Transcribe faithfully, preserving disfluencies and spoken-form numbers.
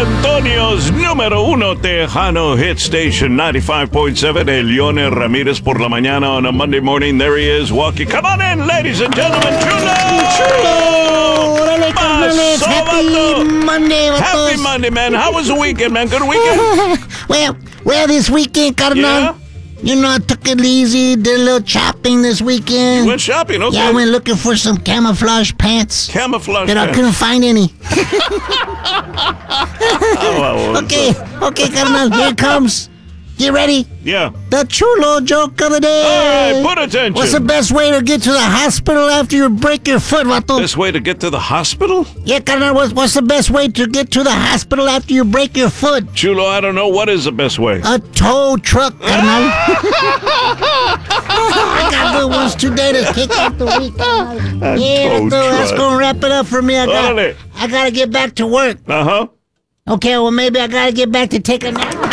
Antonio's número uno Tejano hit station ninety-five point seven. Elione Ramirez por la mañana on a Monday morning. There he is walking. Come on in, ladies and gentlemen. Chulo! Chulo! Órale, carnales. Paso, Happy vato. Monday, vatos. Happy Monday, man. How was the weekend, man? Good weekend? well, well, this weekend, carnal. Yeah? You know, I took it easy, did a little shopping this weekend. You went shopping, okay. Yeah, I went looking for some camouflage pants. Camouflage But pants. I couldn't find any. Oh, well, okay, okay, carnal, here it comes. You ready? Yeah. The chulo joke of the day. All right, put attention. What's the best way to get to the hospital after you break your foot, vato? Best way to get to the hospital? Yeah, carnal, what's, what's the best way to get to the hospital after you break your foot? Chulo, I don't know. What is the best way? A tow truck, carnal. I got good ones today to kick off the week, carnal. A Yeah, tow that's, that's truck. gonna wrap it up for me. I got, Órale. I gotta get back to work. Uh-huh. Okay, well, maybe I gotta get back to take a nap.